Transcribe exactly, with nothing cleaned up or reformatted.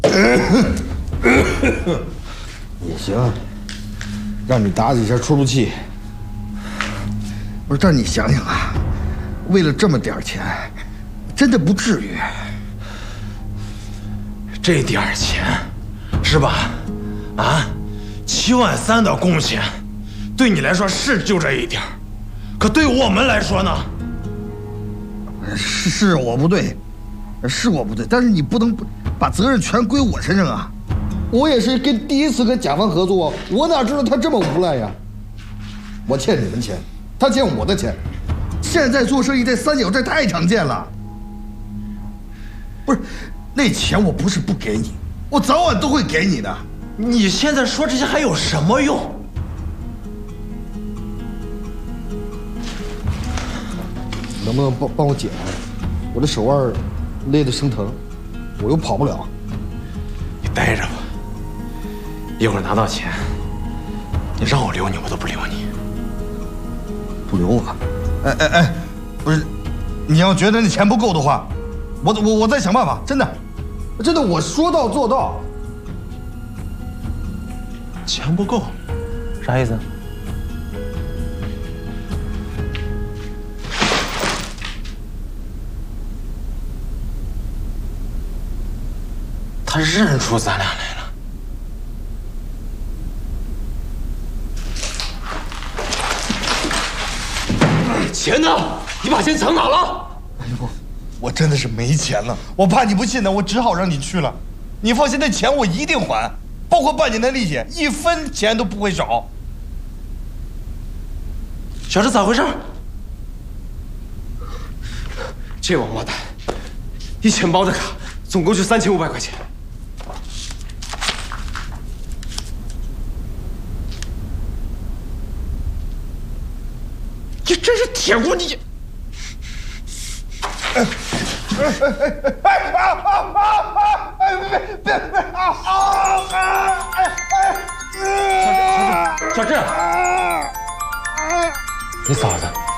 也行，让你打几下出出气。不是，但你想想啊，为了这么点钱，真的不至于。 这点钱，是吧？啊，七万三的工钱，对你来说是就这一点儿，可对我们来说呢？ 是是我不对，是我不对，但是你不能把责任全归我身上啊！我也是跟第一次跟甲方合作，我哪知道他这么无赖呀？我欠你们钱，他欠我的钱，现在做生意这三角债太常见了。不是，那钱我不是不给你，我早晚都会给你的。 你现在说这些还有什么用？ 能不能帮帮我解开？我的手腕勒得生疼，我又跑不了。 你待着吧，一会儿拿到钱，你让我留你，我都不留你。 不留我？哎哎哎，不是，你要觉得那钱不够的话，我我我再想办法。真的，真的，我说到做到。 钱不够，啥意思？他认出咱俩来了。钱呢？你把钱藏哪了？ 哎呦，我真的是没钱了，我怕你不信呢，我只好让你去了。你放心，那钱我一定还，包括半年的利息，一分钱都不会少。 小志咋回事？这王八蛋，一钱包的卡，总共就三千五百块钱。你真是铁骨你！哎哎哎哎啊啊啊！哎别别别啊啊！哎哎！小志，小志，你嫂子。